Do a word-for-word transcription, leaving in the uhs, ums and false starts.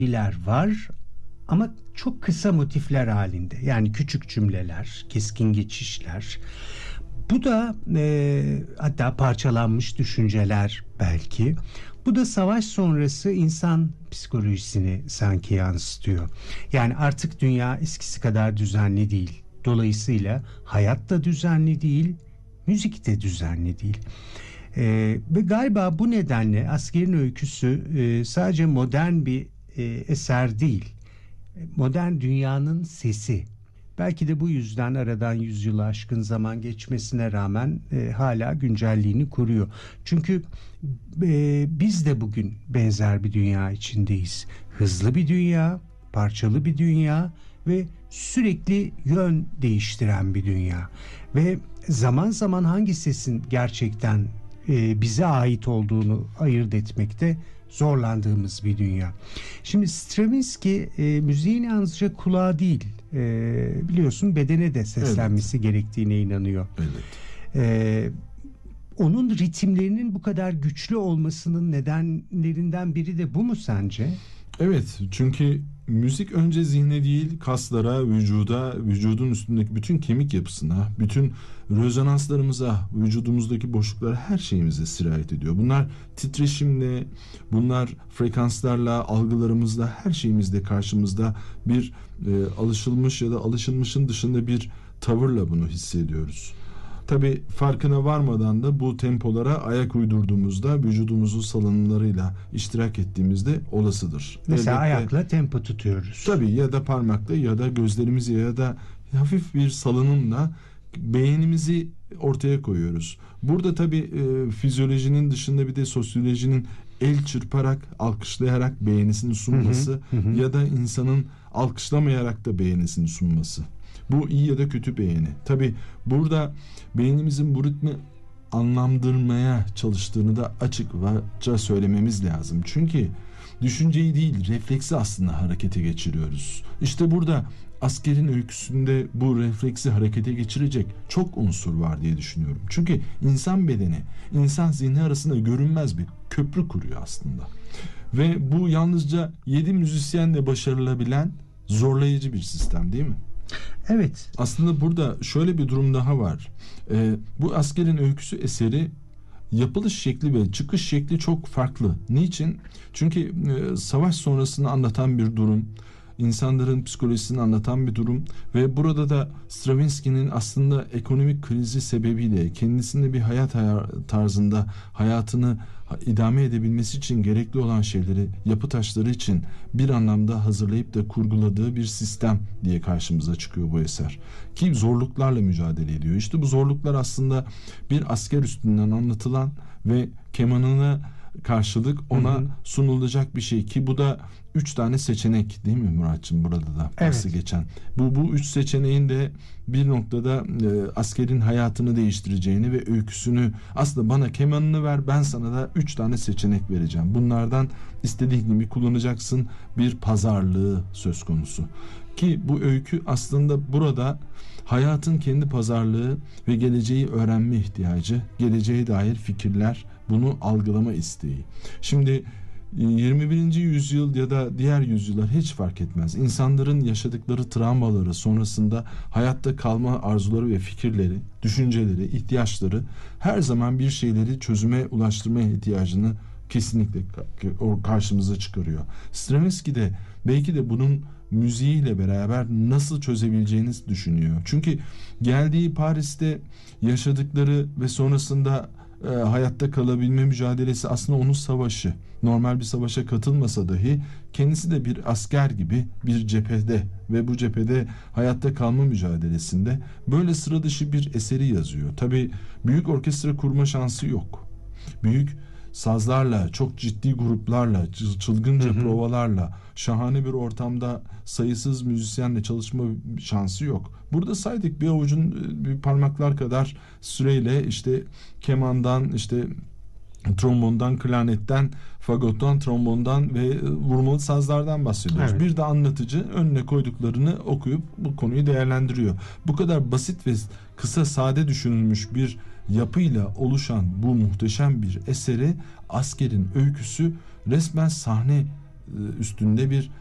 var ama çok kısa motifler halinde. Yani küçük cümleler, keskin geçişler. Bu da e, hatta parçalanmış düşünceler belki. Bu da savaş sonrası insan psikolojisini sanki yansıtıyor. Yani artık dünya eskisi kadar düzenli değil. Dolayısıyla hayat da düzenli değil, müzik de düzenli değil. Ee, ve galiba bu nedenle Asker'in öyküsü e, sadece modern bir e, eser değil. Modern dünyanın sesi. Belki de bu yüzden aradan yüzyılı aşkın zaman geçmesine rağmen e, hala güncelliğini koruyor. Çünkü e, biz de bugün benzer bir dünya içindeyiz. Hızlı bir dünya, parçalı bir dünya ve sürekli yön değiştiren bir dünya. Ve zaman zaman hangi sesin gerçekten e, bize ait olduğunu ayırt etmekte zorlandığımız bir dünya. Şimdi Stravinsky e, müziğin yalnızca kulağa değil, e, biliyorsun bedene de seslenmesi evet. gerektiğine inanıyor. Evet. E, onun ritimlerinin bu kadar güçlü olmasının nedenlerinden biri de bu mu sence? Evet, çünkü müzik önce zihne değil kaslara, vücuda, vücudun üstündeki bütün kemik yapısına, bütün rezonanslarımıza, vücudumuzdaki boşluklara, her şeyimize sirayet ediyor. Bunlar titreşimle, bunlar frekanslarla, algılarımızla, her şeyimizde karşımızda bir e, alışılmış ya da alışılmışın dışında bir tavırla bunu hissediyoruz. Tabii farkına varmadan da bu tempolara ayak uydurduğumuzda vücudumuzun salınımlarıyla iştirak ettiğimizde olasıdır. Mesela Elbette, ayakla tempo tutuyoruz. Tabii ya da parmakla ya da gözlerimizle ya da hafif bir salınımla beğenimizi ortaya koyuyoruz. Burada tabii e, fizyolojinin dışında bir de sosyolojinin el çırparak, alkışlayarak beğenisini sunması hı hı, hı. ya da insanın alkışlamayarak da beğenisini sunması. Bu iyi ya da kötü beğeni. Tabii burada beynimizin bu ritmi anlamlandırmaya çalıştığını da açıkça söylememiz lazım. Çünkü düşünceyi değil, refleksi aslında harekete geçiriyoruz. İşte burada Asker'in öyküsünde bu refleksi harekete geçirecek çok unsur var diye düşünüyorum. Çünkü insan bedeni, insan zihni arasında görünmez bir köprü kuruyor aslında. Ve bu yalnızca yedi müzisyenle başarılabilen zorlayıcı bir sistem, değil mi? Evet. Aslında burada şöyle bir durum daha var. Ee, bu Asker'in öyküsü eseri yapılış şekli ve çıkış şekli çok farklı. Niçin? Çünkü e, savaş sonrasını anlatan bir durum, insanların psikolojisini anlatan bir durum ve burada da Stravinsky'nin aslında ekonomik krizi sebebiyle kendisinde bir hayat tarzında hayatını idame edebilmesi için gerekli olan şeyleri, yapı taşları için bir anlamda hazırlayıp da kurguladığı bir sistem diye karşımıza çıkıyor bu eser. Ki zorluklarla mücadele ediyor. İşte bu zorluklar aslında bir asker üstünden anlatılan ve kemanına karşılık ona hı hı. sunulacak bir şey ki bu da üç tane seçenek, değil mi Muratçığım, burada da bahsi evet. geçen. Bu bu üç seçeneğin de bir noktada e, askerin hayatını değiştireceğini ve öyküsünü, aslında bana kemanını ver, ben sana da üç tane seçenek vereceğim. Bunlardan istediğin gibi kullanacaksın, bir pazarlığı söz konusu. Ki bu öykü aslında burada hayatın kendi pazarlığı ve geleceği öğrenme ihtiyacı, geleceğe dair fikirler, bunu algılama isteği. Şimdi yirmi birinci yüzyıl ya da diğer yüzyıllar hiç fark etmez. İnsanların yaşadıkları travmaları sonrasında hayatta kalma arzuları ve fikirleri, düşünceleri, ihtiyaçları her zaman bir şeyleri çözüme ulaştırmaya ihtiyacını kesinlikle karşımıza çıkarıyor. Stravinsky de belki de bunun müziğiyle beraber nasıl çözebileceğini düşünüyor. Çünkü geldiği Paris'te yaşadıkları ve sonrasında e, hayatta kalabilme mücadelesi aslında onun savaşı. Normal bir savaşa katılmasa dahi kendisi de bir asker gibi bir cephede ve bu cephede hayatta kalma mücadelesinde böyle sıra dışı bir eseri yazıyor. Tabii büyük orkestra kurma şansı yok. Büyük sazlarla, çok ciddi gruplarla, çılgınca hı hı. provalarla, şahane bir ortamda sayısız müzisyenle çalışma şansı yok. Burada saydık bir avucun bir parmaklar kadar süreyle işte kemandan, işte trombondan, klarnetten, fagottan, trombondan ve vurmalı sazlardan bahsediyoruz. Evet. Bir de anlatıcı önüne koyduklarını okuyup bu konuyu değerlendiriyor. Bu kadar basit ve kısa, sade düşünülmüş bir yapıyla oluşan bu muhteşem bir eseri Asker'in öyküsü resmen sahne üstünde bir